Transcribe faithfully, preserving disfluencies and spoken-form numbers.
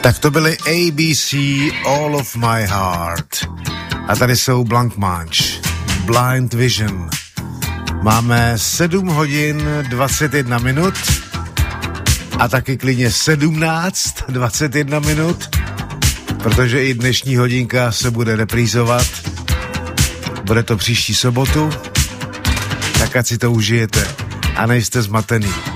Tak to byly A B C, All of My Heart. A tady jsou Blancmange, Blind Vision. Máme sedm hodin dvacet jedna minut a taky klidně sedmnáct dvacet jedna minut, protože i dnešní hodinka se bude reprízovat. Bude to příští sobotu, tak ať si to užijete a nejste zmatený.